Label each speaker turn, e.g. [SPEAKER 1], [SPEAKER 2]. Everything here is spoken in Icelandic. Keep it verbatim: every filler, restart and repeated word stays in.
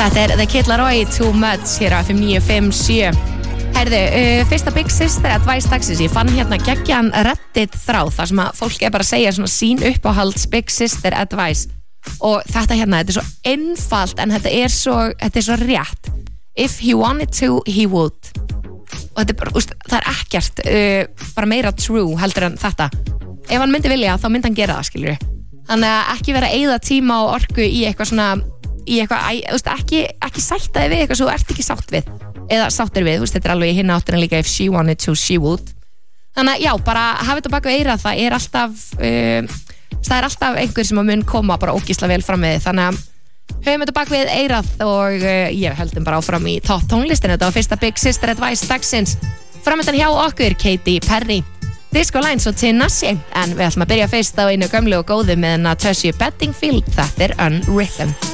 [SPEAKER 1] Þetta er The Kid Laroi, Too Much hér á F M níu fimm sjö. Herðu, uh, fyrsta Big Sister Advice dagsins. Ég fann hérna geggjan Reddit þráð þar sem að fólk er bara að segja svona sín uppáhalds Big Sister Advice. Og þetta hérna, þetta er svo einfalt en þetta er svo, þetta er svo rétt. If he wanted to, he would. Og þetta er bara, úst, það er ekkert uh, bara meira true heldur en þetta. Ef hann myndi vilja, þá myndi hann gera það, skilur við. Þannig að ekki vera að eyða tíma og orku í eitthvað svona í eitthvað, þú veist, ekki, ekki sætta þig við eitthvað svo þú ert ekki sátt við eða sáttur við, þú veist, þetta er alveg í hinna áttina líka if she wanted to, she would þannig að já, bara hafa þetta bak við eyrað það er alltaf uh, það er alltaf einhver sem að mun koma bara ógeðslega vel fram með þið, þannig að höfum þetta bak við eyrað og uh, ég höldum bara áfram í topp tónlistinu, þetta var fyrsta Big Sister Advice dagsins framöndan hjá okkur, Katy Perry Disco Lines og Tinashe en við ætlum að byrja fyrst á einu gömlu og góðu með Natasha Bedingfield, þetta er Unwritten